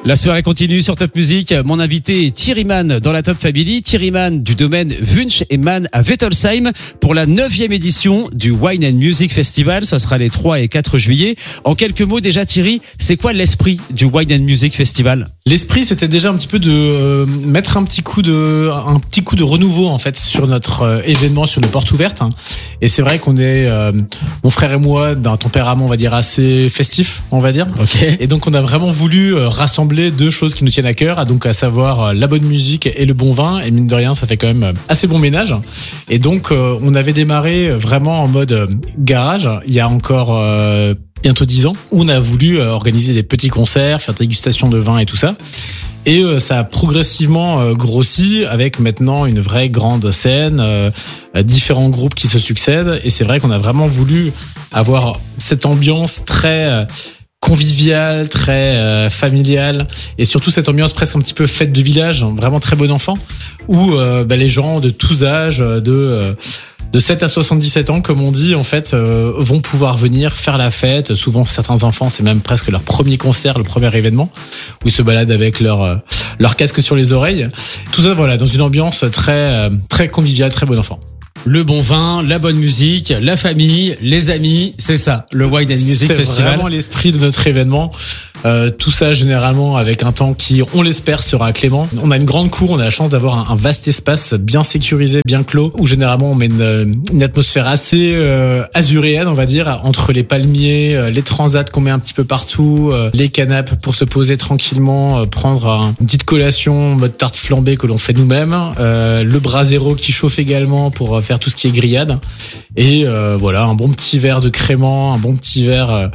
La soirée continue sur Top Music. Mon invité est Thierry Mann dans la Top Family. Thierry Mann du domaine Wunsch et Mann à Wettolsheim pour la 9e édition du Wine and Music Festival. Ça sera les 3 et 4 juillet. En quelques mots déjà Thierry, c'est quoi l'esprit du Wine and Music Festival ? L'esprit, c'était déjà un petit peu de mettre un petit coup de renouveau en fait sur notre événement, sur nos portes ouvertes. Et c'est vrai qu'on est mon frère et moi d'un tempérament, on va dire, assez festif, on va dire. Okay. Et donc on a vraiment voulu rassembler deux choses qui nous tiennent à cœur, donc à savoir la bonne musique et le bon vin. Et mine de rien, ça fait quand même assez bon ménage. Et donc on avait démarré vraiment en mode garage il y a encore bientôt 10 ans, où on a voulu organiser des petits concerts, faire dégustation de vin et tout ça. Et ça a progressivement grossi avec maintenant une vraie grande scène, différents groupes qui se succèdent. Et c'est vrai qu'on a vraiment voulu avoir cette ambiance très conviviale, très familiale, et surtout cette ambiance presque un petit peu fête de village, vraiment très bon enfant, où les gens de tous âges, de 7 à 77 ans, comme on dit, en fait, vont pouvoir venir faire la fête. Souvent, certains enfants, c'est même presque leur premier concert, le premier événement, où ils se baladent avec leur casque sur les oreilles. Tout ça, voilà, dans une ambiance très, très conviviale, très bon enfant. Le bon vin, la bonne musique, la famille, les amis, c'est ça, le Wine and Music Festival. C'est vraiment l'esprit de notre événement. Tout ça généralement avec un temps qui, on l'espère, sera clément. On a une grande cour, on a la chance d'avoir un vaste espace bien sécurisé, bien clos, où généralement on met une atmosphère assez azuréenne, on va dire, entre les palmiers, les transats qu'on met un petit peu partout, les canapes pour se poser tranquillement, prendre une petite collation mode tarte flambée que l'on fait nous-mêmes, le brasero qui chauffe également pour faire tout ce qui est grillade, et voilà, un bon petit verre de crément, un bon petit verre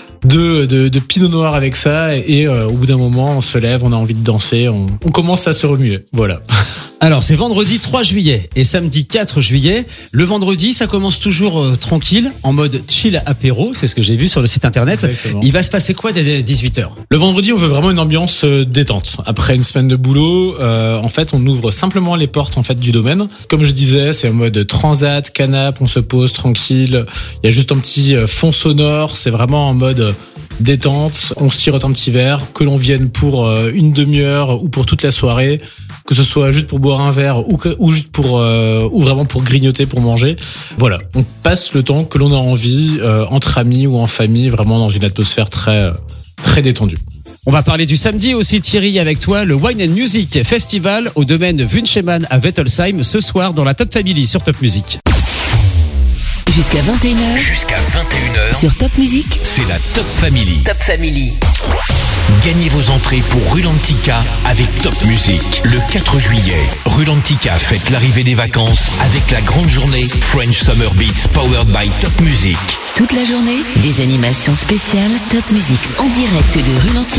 de pinot noir avec ça, et au bout d'un moment on se lève, on a envie de danser, on commence à se remuer, voilà. Alors c'est vendredi 3 juillet et samedi 4 juillet. Le vendredi ça commence toujours tranquille, en mode chill apéro, c'est ce que j'ai vu sur le site internet. Exactement. Il va se passer quoi dès 18h ? Le vendredi on veut vraiment une ambiance détente. Après une semaine de boulot, en fait on ouvre simplement les portes en fait du domaine. Comme je disais, c'est en mode transat, canapé, on se pose tranquille. Il y a juste un petit fond sonore, c'est vraiment en mode détente, on se sirote un petit verre, que l'on vienne pour une demi-heure ou pour toute la soirée, que ce soit juste pour boire un verre ou juste pour ou vraiment pour grignoter, pour manger. Voilà, on passe le temps que l'on a envie entre amis ou en famille, vraiment dans une atmosphère très très détendue. On va parler du samedi aussi, Thierry, avec toi, le Wine and Music Festival au domaine Wunsch et Mann à Wettolsheim ce soir dans la Top Family sur Top Music. Jusqu'à 21h. Jusqu'à 21h. Sur Top Music. C'est la Top Family. Top Family. Gagnez vos entrées pour Rulantica avec Top Music. Le 4 juillet, Rulantica fête l'arrivée des vacances avec la grande journée French Summer Beats powered by Top Music. Toute la journée, des animations spéciales Top Music en direct de Rulantica.